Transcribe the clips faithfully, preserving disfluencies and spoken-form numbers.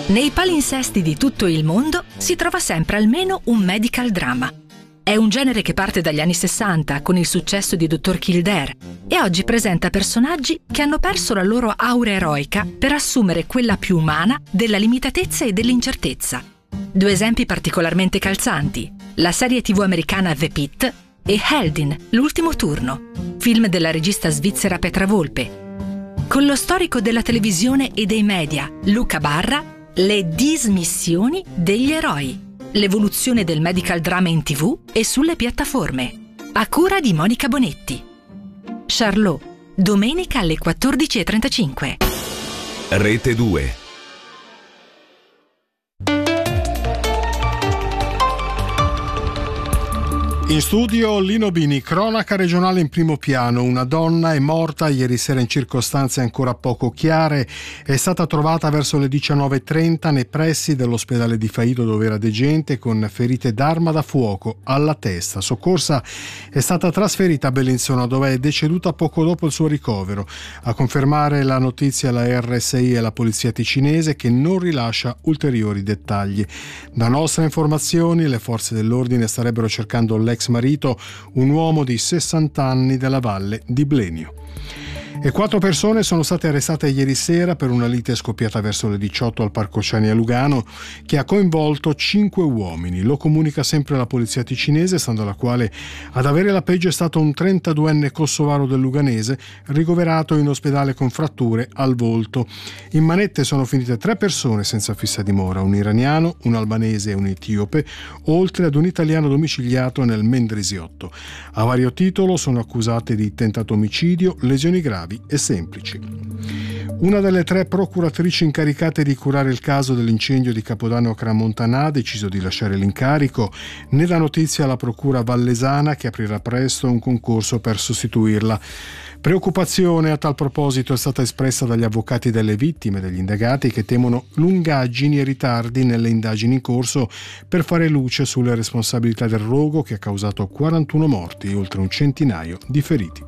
Nei palinsesti di tutto il mondo si trova sempre almeno un medical drama. È un genere che parte dagli anni sessanta con il successo di dottor Kildare e oggi presenta personaggi che hanno perso la loro aura eroica per assumere quella più umana della limitatezza e dell'incertezza. Due esempi particolarmente calzanti: la serie tivù americana The Pitt e Heldin, l'ultimo turno, film della regista svizzera Petra Volpe. Con lo storico della televisione e dei media, Luca Barra, le dismissioni degli eroi. L'evoluzione del medical drama in tivù e sulle piattaforme. A cura di Monica Bonetti. Charlot, domenica alle quattordici e trentacinque. Rete due. In studio Lino Bini, cronaca regionale in primo piano. Una donna è morta ieri sera in circostanze ancora poco chiare. È stata trovata verso le diciannove e trenta nei pressi dell'ospedale di Faido, dove era degente, con ferite d'arma da fuoco alla testa. Soccorsa è stata trasferita a Bellinzona, dove è deceduta poco dopo il suo ricovero. A confermare la notizia la R S I e la polizia ticinese, che non rilascia ulteriori dettagli. Da nostre informazioni, le forze dell'ordine starebbero cercando l'ex ex marito, un uomo di sessanta anni della valle di Blenio. E quattro persone sono state arrestate ieri sera per una lite scoppiata verso le diciotto al Parco Ciani a Lugano, che ha coinvolto cinque uomini. Lo comunica sempre la polizia ticinese, stando alla quale ad avere la peggio è stato un trentaduenne kosovaro del Luganese, ricoverato in ospedale con fratture al volto. In manette sono finite tre persone senza fissa dimora, un iraniano, un albanese e un etiope, oltre ad un italiano domiciliato nel Mendrisiotto. A vario titolo sono accusati di tentato omicidio, lesioni gravi e semplici. Una delle tre procuratrici incaricate di curare il caso dell'incendio di Capodanno a Cramontanà ha deciso di lasciare l'incarico. Ne dà notizia la procura vallesana, che aprirà presto un concorso per sostituirla. Preoccupazione a tal proposito è stata espressa dagli avvocati delle vittime e degli indagati, che temono lungaggini e ritardi nelle indagini in corso per fare luce sulle responsabilità del rogo, che ha causato quarantuno morti e oltre un centinaio di feriti.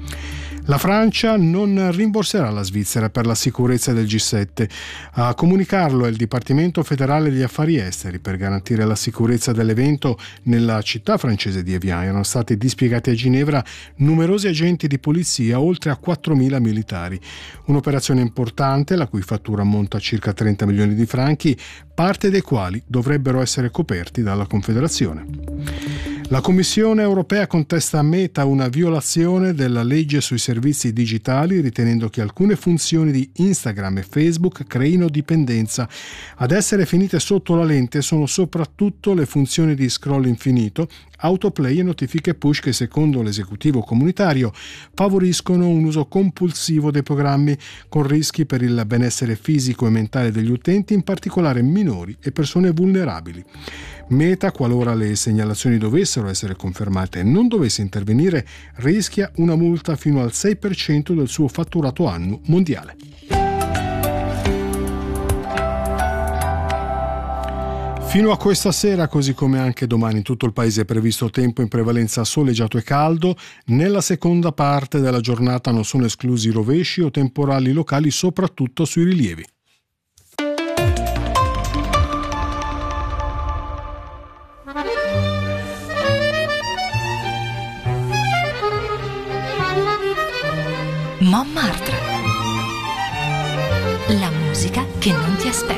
La Francia non rimborserà la Svizzera per la sicurezza del G sette. A comunicarlo è il Dipartimento federale degli affari esteri. Per garantire la sicurezza dell'evento nella città francese di Evian erano stati dispiegati a Ginevra numerosi agenti di polizia, oltre a quattromila militari. Un'operazione importante, la cui fattura ammonta a circa trenta milioni di franchi, parte dei quali dovrebbero essere coperti dalla Confederazione. La Commissione europea contesta a Meta una violazione della legge sui servizi digitali, ritenendo che alcune funzioni di Instagram e Facebook creino dipendenza. Ad essere finite sotto la lente sono soprattutto le funzioni di scroll infinito, autoplay e notifiche push, che secondo l'esecutivo comunitario favoriscono un uso compulsivo dei programmi, con rischi per il benessere fisico e mentale degli utenti, in particolare minori e persone vulnerabili. Meta, qualora le segnalazioni dovessero essere confermate e non dovesse intervenire, rischia una multa fino al sei per cento del suo fatturato annuo mondiale. Fino a questa sera, così come anche domani, in tutto il paese è previsto tempo in prevalenza soleggiato e caldo. Nella seconda parte della giornata non sono esclusi rovesci o temporali locali, soprattutto sui rilievi. Montmartre. La musica che non ti aspetti.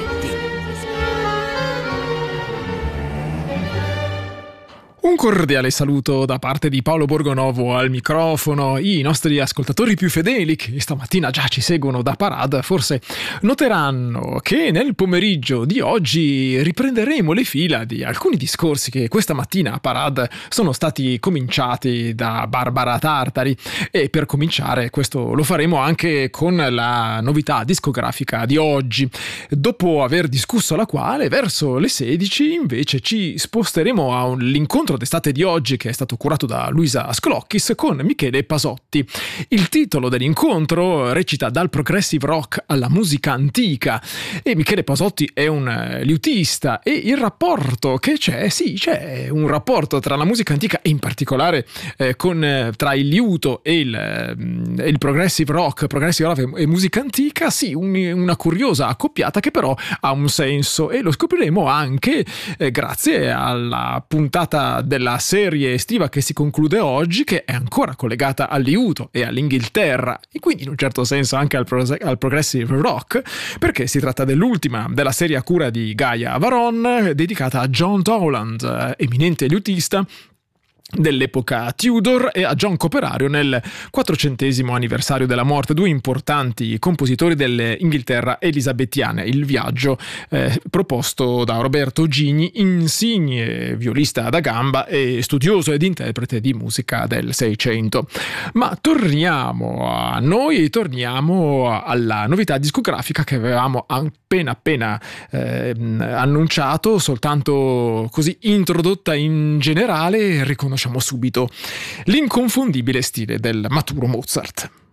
Un cordiale saluto da parte di Paolo Borgonovo al microfono. I nostri ascoltatori più fedeli, che stamattina già ci seguono da Parad, forse noteranno che nel pomeriggio di oggi riprenderemo le fila di alcuni discorsi che questa mattina a Parad sono stati cominciati da Barbara Tartari, e per cominciare questo lo faremo anche con la novità discografica di oggi, dopo aver discusso la quale verso le sedici invece ci sposteremo all'incontro incontro d'estate di oggi che è stato curato da Luisa Sclocchis con Michele Pasotti. Il titolo dell'incontro recita Dal progressive rock alla musica antica e Michele Pasotti è un liutista e il rapporto che c'è, sì, c'è un rapporto tra la musica antica e in particolare eh, con, eh, tra il liuto e il, eh, il progressive rock, progressive rock e musica antica, sì, un, una curiosa accoppiata che però ha un senso e lo scopriremo anche eh, grazie alla puntata della serie estiva che si conclude oggi, che è ancora collegata al liuto e all'Inghilterra e quindi in un certo senso anche al, pro- al progressive rock, perché si tratta dell'ultima della serie a cura di Gaia Varon dedicata a John Dowland, eminente liutista dell'epoca Tudor, e a John Coperario nel quattrocentesimo anniversario della morte, due importanti compositori dell'Inghilterra elisabettiana. Il viaggio eh, proposto da Roberto Gigni, insigne violista da gamba e studioso ed interprete di musica del Seicento. Ma torniamo a noi e torniamo alla novità discografica che avevamo appena appena eh, annunciato, soltanto così introdotta in generale. Riconosciamo subito l'inconfondibile stile del maturo Mozart.